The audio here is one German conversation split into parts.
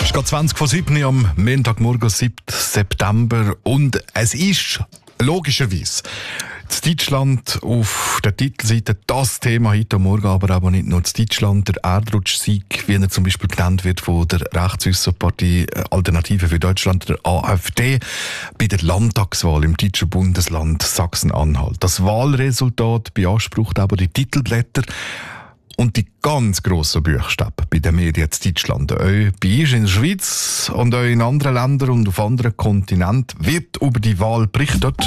Es geht 20 vor 7 am Montagmorgen, 7. September. Und es ist logischerweise in Deutschland auf der Titelseite das Thema heute Morgen, aber nicht nur in Deutschland. Der Erdrutschsieg, wie er zum Beispiel genannt wird von der Rechtsaussenpartei Alternative für Deutschland, der AfD, bei der Landtagswahl im deutschen Bundesland Sachsen-Anhalt. Das Wahlresultat beansprucht aber die Titelblätter und die ganz grossen Buchstaben bei den Medien in Deutschland. Auch bei uns in der Schweiz und auch in anderen Ländern und auf anderen Kontinenten wird über die Wahl berichtet.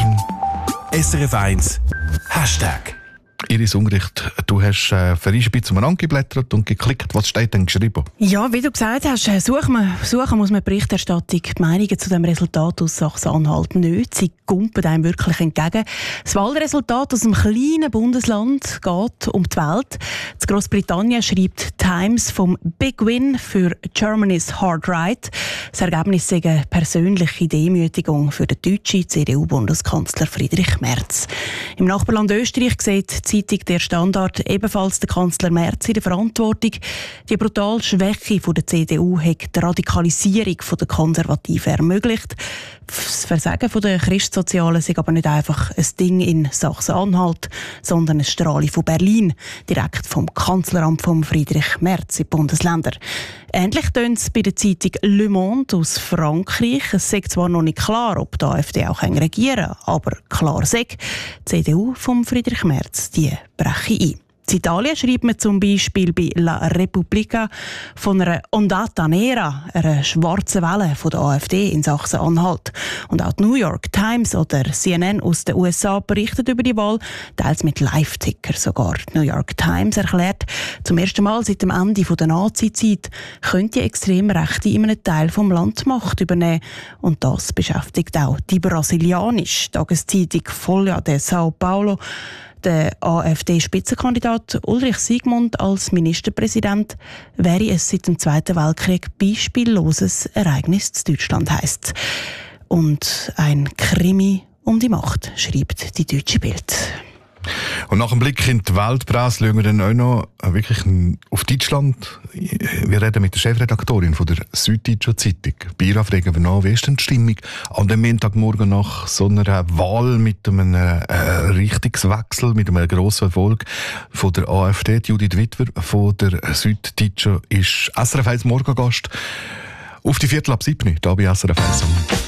SRF 1 Hashtag. Iris Ungericht, du hast für ein bisschen umeinander geblättert und geklickt. Was steht denn geschrieben? Ja, wie du gesagt hast, suchen muss man Berichterstattung. Die Meinungen zu dem Resultat aus Sachsen-Anhalt nicht. Sie kumpen einem wirklich entgegen. Das Wahlresultat aus einem kleinen Bundesland geht um die Welt. In Großbritannien schreibt Times vom Big Win für Germany's Hard Right. Das Ergebnis sei eine persönliche Demütigung für den deutschen CDU-Bundeskanzler Friedrich Merz. Im Nachbarland Österreich sieht die Zeitung «Der Standard» ebenfalls der Kanzler Merz in der Verantwortung. Die brutale Schwäche der CDU hat die Radikalisierung der Konservativen ermöglicht. Das Versagen der Christsozialen ist aber nicht einfach ein Ding in Sachsen-Anhalt, sondern eine Strahle von Berlin, direkt vom Kanzleramt von Friedrich Merz in die Bundesländer. Ähnlich tönt es bei der Zeitung Le Monde aus Frankreich. Es ist zwar noch nicht klar, ob die AfD auch regieren kann, aber klar sagt, die CDU von Friedrich Merz, die breche ein. In Italien schreibt man zum Beispiel bei La Repubblica von einer Ondata Nera, einer schwarzen Welle von der AfD in Sachsen-Anhalt. Und auch die New York Times oder CNN aus den USA berichtet über die Wahl, teils mit Live-Ticker sogar. Die New York Times erklärt, zum ersten Mal seit dem Ende der Nazi-Zeit könnte die Extremrechte in einem Teil vom Land die Macht übernehmen. Und das beschäftigt auch die brasilianische Tageszeitung Folha de São Paulo. Der AfD-Spitzenkandidat Ulrich Siegmund als Ministerpräsident wäre es seit dem Zweiten Weltkrieg beispielloses Ereignis in Deutschland, heisst. Und ein Krimi um die Macht, schreibt die Deutsche Bild. Und nach dem Blick in die Weltpresse schauen wir dann auch noch wirklich auf Deutschland. Wir reden mit der Chefredaktorin von der Süddeutschen Zeitung. Bei ihr fragen wir nach, wie ist denn die Stimmung an dem Montagmorgen nach so einer Wahl mit einem Richtungswechsel, mit einem grossen Erfolg von der AfD. Judith Wittwer von der Süddeutschen ist SRF 1 Morgengast auf die 7:15 hier bei SRF 1.